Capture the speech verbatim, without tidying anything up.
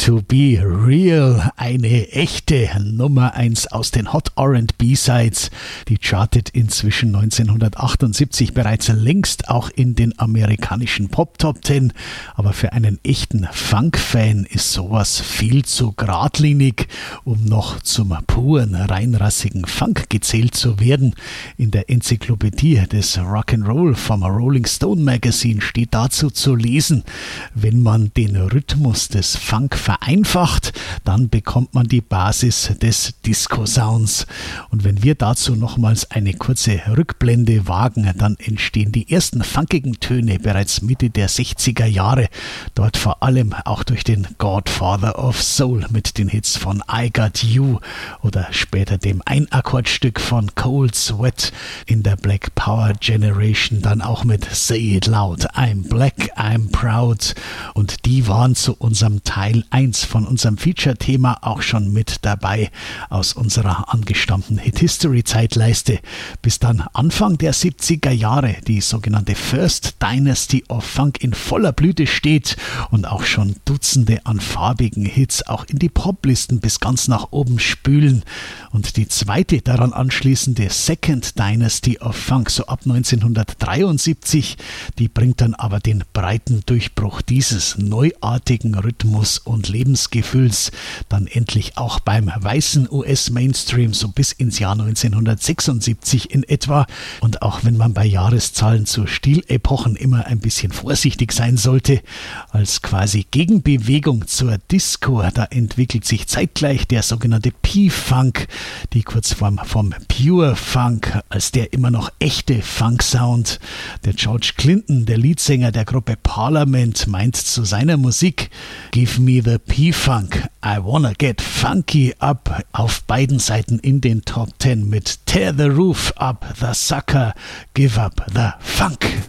to be real, eine echte Nummer eins aus den Hot R and B Sides. Die chartet inzwischen neunzehnhundertachtundsiebzig bereits längst auch in den amerikanischen Pop-Top Ten. Aber für einen echten Funk-Fan ist sowas viel zu geradlinig, um noch zum puren, reinrassigen Funk gezählt zu werden. In der Enzyklopädie des Rock'n'Roll vom Rolling Stone Magazine steht dazu zu lesen: Wenn man den Rhythmus des Funk vereinfacht, dann bekommt man die Basis des Disco-Sounds. Und wenn wir dazu nochmals eine kurze Rückblende wagen, dann entstehen die ersten funkigen Töne bereits Mitte der sechziger Jahre. Dort vor allem auch durch den Godfather of Soul mit den Hits von I Got You oder später dem Einakkordstück von Cold Sweat, in der Black Power Generation dann auch mit Say It Loud, I'm Black, I'm Proud. Und die waren zu unserem Teil eins von unserem Feature-Thema auch schon mit dabei aus unserer angestammten Hit-History-Zeitleiste, bis dann Anfang der siebziger Jahre die sogenannte First Dynasty of Funk in voller Blüte steht und auch schon Dutzende an farbigen Hits auch in die Poplisten bis ganz nach oben spülen. Und die zweite daran anschließende Second Dynasty of Funk, so ab neunzehnhundertdreiundsiebzig, die bringt dann aber den breiten Durchbruch dieses neuartigen Rhythmus und Lebensgefühls dann endlich auch beim weißen U S-Mainstream so bis ins Jahr neunzehnhundertsechsundsiebzig in etwa. Und auch wenn man bei Jahreszahlen zu Stilepochen immer ein bisschen vorsichtig sein sollte, als quasi Gegenbewegung zur Disco, da entwickelt sich zeitgleich der sogenannte P-Funk, die Kurzform vom Pure Funk, als der immer noch echte Funk-Sound. Der George Clinton, der Leadsänger der Gruppe Parliament, meint zu seiner Musik: Give me the P-Funk, I wanna get funky up. Auf beiden Seiten in den Top Ten mit Tear the Roof up, the Sucker, Give up the Funk.